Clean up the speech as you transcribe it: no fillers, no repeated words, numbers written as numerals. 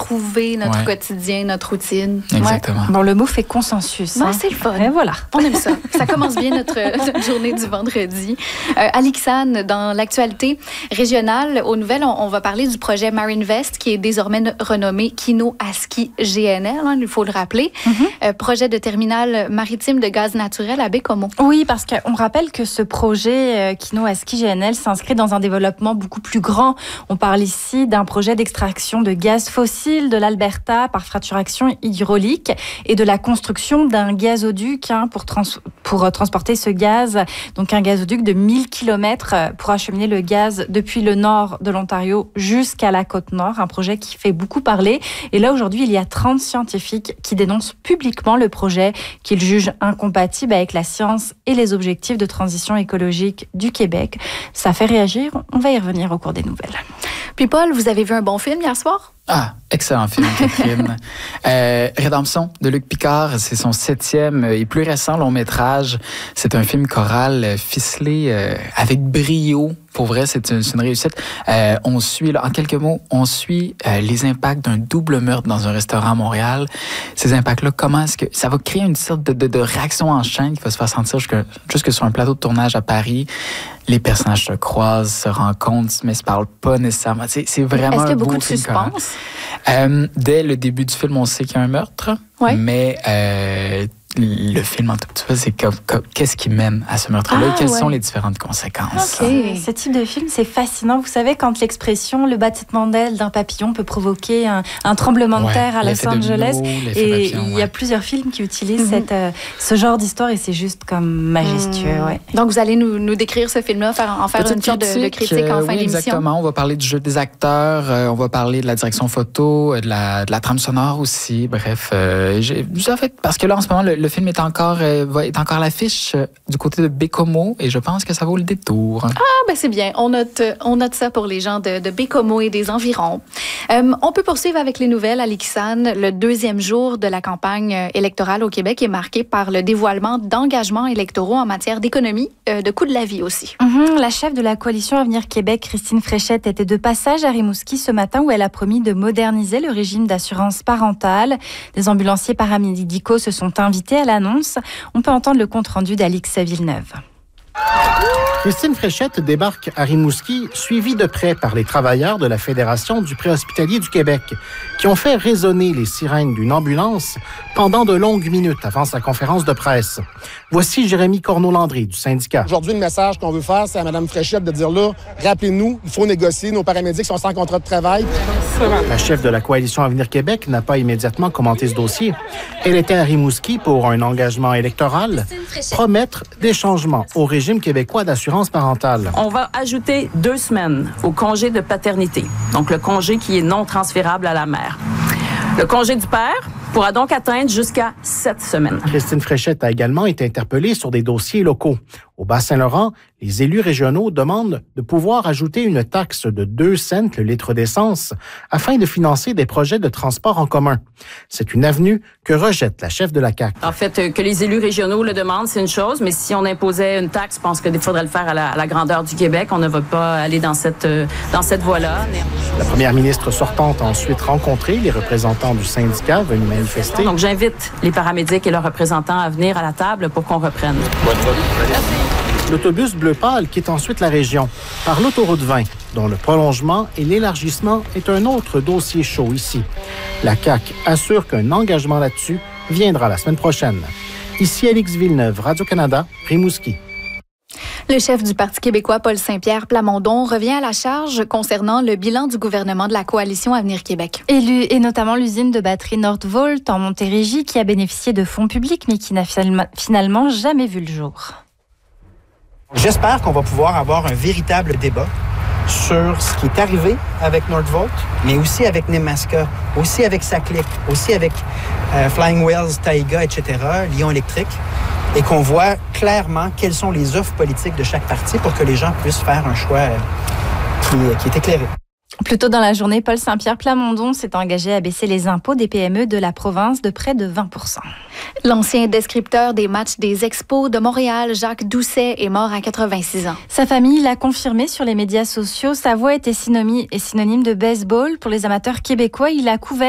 retrouver notre quotidien, notre routine. Exactement. Bon, le mot fait consensus. Ouais, c'est le fun. Et voilà. On aime ça. Ça commence bien notre journée du vendredi. Alixane, dans l'actualité régionale, aux nouvelles, on va parler du projet Marinvest qui est désormais renommé Kino Aski GNL, il faut le rappeler. Projet de terminal maritime de gaz naturel à Bécomo. Oui, parce qu'on rappelle que ce projet Kino Aski GNL s'inscrit dans un développement beaucoup plus grand. On parle ici d'un projet d'extraction de gaz fossile de l'Alberta par fracturation hydraulique et de la construction d'un gazoduc pour transporter ce gaz. Donc un gazoduc de 1000 km pour acheminer le gaz depuis le nord de l'Ontario jusqu'à la côte nord. Un projet qui fait beaucoup parler. Et là, aujourd'hui, il y a 30 scientifiques qui dénoncent publiquement le projet, qu'ils jugent incompatible avec la science et les objectifs de transition écologique du Québec. Ça fait réagir. On va y revenir au cours des nouvelles. Puis Paul, vous avez vu un bon film hier soir? Ah, excellent film, Catherine. Rédemption de Luc Picard, c'est son 7e et plus récent long-métrage. C'est un film choral ficelé avec brio. Pour vrai, c'est une réussite. On suit, là, en quelques mots, les impacts d'un double meurtre dans un restaurant à Montréal. Ces impacts-là, comment est-ce que ça va créer une sorte de réaction en chaîne qui va se faire sentir jusque sur un plateau de tournage à Paris. Les personnages se croisent, se rencontrent, mais se parlent pas nécessairement. C'est vraiment Est-ce qu'il y a beaucoup de film suspense? Dès le début du film, on sait qu'il y a un meurtre, mais le film en tout cas, c'est qu'est-ce qui mène à ce meurtre-là et quelles sont les différentes conséquences. Okay. Ce type de film, c'est fascinant. Vous savez, quand l'expression « le battement d'aile d'un papillon » peut provoquer un tremblement de terre à Los Angeles. Et il y a plusieurs films qui utilisent ce genre d'histoire et c'est juste comme majestueux. Donc, vous allez nous décrire ce film-là, en faire une sorte de critique en fin d'émission. Exactement. On va parler du jeu des acteurs, on va parler de la direction photo, de la trame sonore aussi. Bref, en fait, parce que là, en ce moment, le film est encore à l'affiche du côté de Bécomo et je pense que ça vaut le détour. Ah, ben c'est bien. On note ça pour les gens de Bécomo et des environs. On peut poursuivre avec les nouvelles, Alixane. Le 2e jour de la campagne électorale au Québec est marqué par le dévoilement d'engagements électoraux en matière d'économie, de coût de la vie aussi. La chef de la coalition Avenir Québec, Christine Fréchette, était de passage à Rimouski ce matin où elle a promis de moderniser le régime d'assurance parentale. Des ambulanciers paramédicaux se sont invités à l'annonce. On peut entendre le compte-rendu d'Alix Villeneuve. Christine Fréchette débarque à Rimouski, suivie de près par les travailleurs de la Fédération du préhospitalier du Québec, qui ont fait résonner les sirènes d'une ambulance pendant de longues minutes avant sa conférence de presse. Voici Jérémy Corneau-Landry du syndicat. Aujourd'hui, le message qu'on veut faire, c'est à Mme Fréchette de dire là, rappelez-nous, il faut négocier, nos paramédics sont sans contrat de travail. La chef de la coalition Avenir Québec n'a pas immédiatement commenté ce dossier. Elle était à Rimouski pour un engagement électoral, promettre des changements au régime québécois d'assurance parentale. On va ajouter 2 semaines au congé de paternité, donc le congé qui est non transférable à la mère. Le congé du père pourra donc atteindre jusqu'à 7 semaines. Christine Fréchette a également été interpellée sur des dossiers locaux. Au Bas-Saint-Laurent, les élus régionaux demandent de pouvoir ajouter une taxe de 2 cents le litre d'essence afin de financer des projets de transport en commun. C'est une avenue que rejette la chef de la CAQ. En fait, que les élus régionaux le demandent, c'est une chose, mais si on imposait une taxe, je pense qu'il faudrait le faire à la grandeur du Québec. On ne va pas aller dans cette voie-là. La première ministre sortante a ensuite rencontré les représentants du syndicat venus manifester. Donc, j'invite les paramédics et leurs représentants à venir à la table pour qu'on reprenne. L'autobus bleu pâle quitte ensuite la région par l'autoroute 20, dont le prolongement et l'élargissement est un autre dossier chaud ici. La CAQ assure qu'un engagement là-dessus viendra la semaine prochaine. Ici Alix Villeneuve, Radio-Canada, Rimouski. Le chef du Parti québécois, Paul Saint-Pierre Plamondon, revient à la charge concernant le bilan du gouvernement de la coalition Avenir Québec. Et notamment l'usine de batterie Northvolt en Montérégie qui a bénéficié de fonds publics mais qui n'a finalement jamais vu le jour. J'espère qu'on va pouvoir avoir un véritable débat sur ce qui est arrivé avec Northvolt, mais aussi avec Nemaska, aussi avec Saclic, aussi avec Flying Whales, Taiga, etc., Lyon Électrique, et qu'on voit clairement quelles sont les offres politiques de chaque parti pour que les gens puissent faire un choix qui est éclairé. Plus tôt dans la journée, Paul Saint-Pierre Plamondon s'est engagé à baisser les impôts des PME de la province de près de 20%. L'ancien descripteur des matchs des Expos de Montréal, Jacques Doucet, est mort à 86 ans. Sa famille l'a confirmé sur les médias sociaux. Sa voix était synonyme de baseball pour les amateurs québécois. Il a couvert